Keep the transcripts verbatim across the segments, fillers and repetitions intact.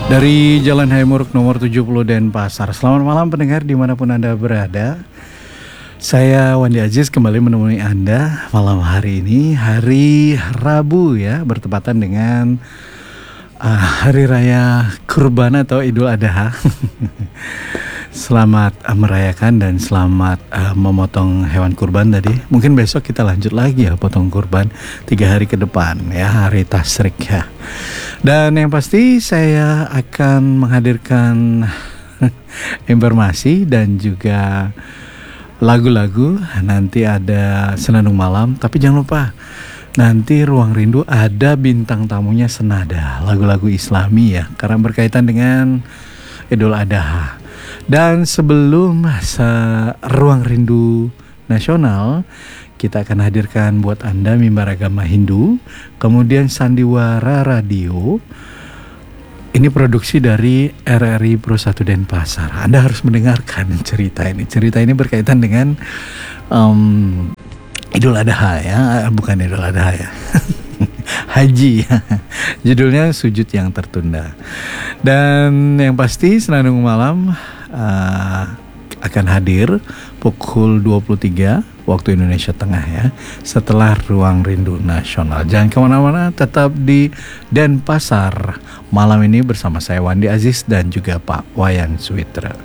Dari Jalan Hayamuruk nomor tujuh puluh Denpasar. Selamat malam pendengar dimanapun Anda berada. Saya Wandi Aziz kembali menemui Anda malam hari ini, hari Rabu ya, bertepatan dengan uh, Hari Raya Kurban atau Idul Adha. Selamat uh, merayakan dan selamat uh, memotong hewan kurban tadi. Mungkin besok kita lanjut lagi ya potong kurban tiga hari ke depan ya, hari Tasyrik ya. Dan yang pasti saya akan menghadirkan informasi dan juga lagu-lagu. Nanti ada Senandung Malam, tapi jangan lupa nanti Ruang Rindu ada bintang tamunya senada lagu-lagu Islami ya, karena berkaitan dengan Idul Adha. Dan sebelum se- Ruang Rindu Nasional, kita akan hadirkan buat Anda mimbar agama Hindu, kemudian Sandiwara Radio. Ini produksi dari R R I Pro satu Denpasar. Anda harus mendengarkan cerita ini. Cerita ini berkaitan dengan um, Idul Adha ya, bukan Idul Adha ya. Haji. Judulnya Sujud yang Tertunda. Dan yang pasti Senandung Malam uh, akan hadir pukul dua puluh tiga waktu Indonesia Tengah ya, setelah Ruang Rindu Nasional. Jangan kemana-mana, tetap di Denpasar malam ini bersama saya Wandi Aziz dan juga Pak Wayan Suwitra.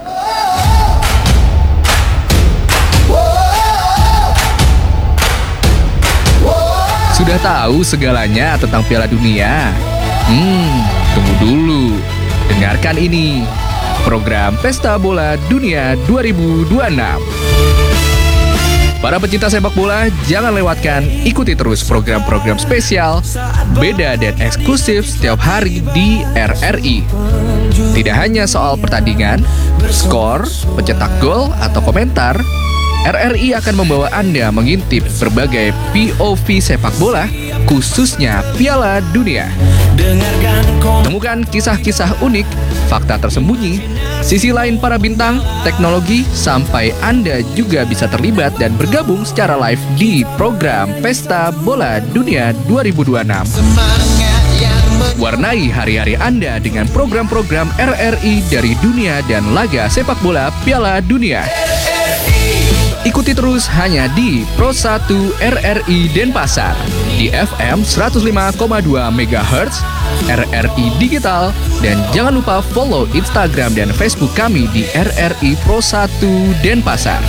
Sudah tahu segalanya tentang Piala Dunia? Hmm, tunggu dulu. Dengarkan ini, program Pesta Bola Dunia dua ribu dua puluh enam. Para pecinta sepak bola, jangan lewatkan, ikuti terus program-program spesial, beda dan eksklusif setiap hari di R R I. Tidak hanya soal pertandingan, skor, pencetak gol, atau komentar, R R I akan membawa Anda mengintip berbagai P O V sepak bola, khususnya Piala Dunia. Temukan kisah-kisah unik, fakta tersembunyi, sisi lain para bintang, teknologi, sampai Anda juga bisa terlibat dan bergabung secara live di program Pesta Bola Dunia dua ribu dua puluh enam. Warnai hari-hari Anda dengan program-program R R I dari dunia dan laga sepak bola Piala Dunia. Ikuti terus hanya di Pro satu R R I Denpasar di F M seratus lima koma dua megahertz, R R I Digital, dan jangan lupa follow Instagram dan Facebook kami di R R I Pro satu Denpasar.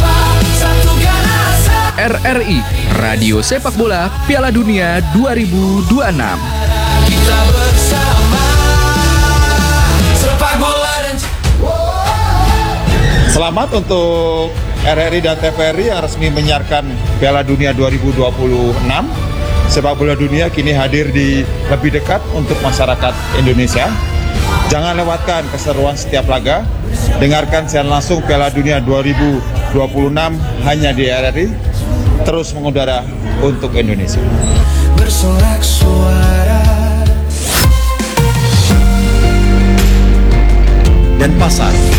R R I, Radio Sepak Bola Piala Dunia dua ribu dua puluh enam. Kita bersama sepak bola dan... Selamat untuk R R I dan T V R I yang resmi menyiarkan Piala Dunia dua ribu dua puluh enam. Sepak bola dunia kini hadir di lebih dekat untuk masyarakat Indonesia. Jangan lewatkan keseruan setiap laga. Dengarkan siaran langsung Piala Dunia dua ribu dua puluh enam hanya di R R I. Terus mengudara untuk Indonesia. Bersorak suara. Denpasar